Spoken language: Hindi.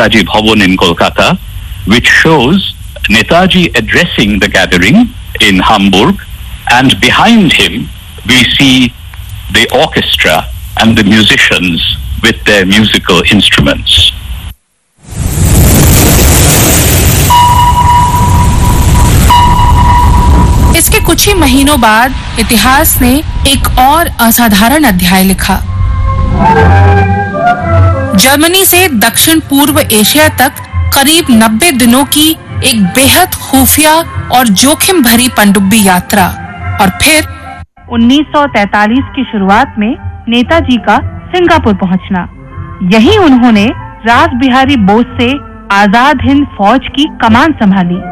Netaji Bhavan in Kolkata, which shows Netaji addressing the gathering in Hamburg, and behind him we see the orchestra and the musicians with their musical instruments. इसके कुछ ही महीनों बाद इतिहास ने एक और असाधारण अध्याय लिखा। जर्मनी से दक्षिण पूर्व एशिया तक करीब 90 दिनों की एक बेहद खुफिया और जोखिम भरी पनडुब्बी यात्रा, और फिर 1943 की शुरुआत में नेताजी का सिंगापुर पहुंचना। यहीं उन्होंने रास बिहारी बोस से आजाद हिंद फौज की कमान संभाली।